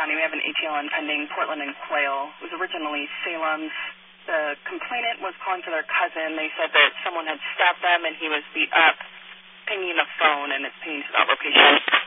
County. We have an ATLN pending, Portland and Quail. It was originally Salem's. The complainant was calling for their cousin. They said that someone had stabbed them and he was beat up, pinging a phone, and it's pinging to that location.